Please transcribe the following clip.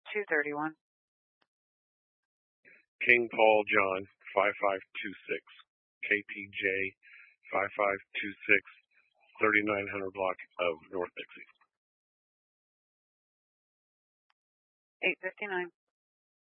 231. King Paul John 5526. KPJ 5526, 3900 block of North Dixie. 859.